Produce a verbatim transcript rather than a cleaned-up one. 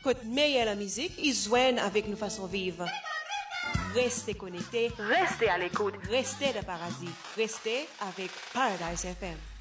Côte meilleure la musique, ils joignent avec nos façons vivre. Restez connectés, restez à l'écoute, restez de paradis, restez avec Paradise F M.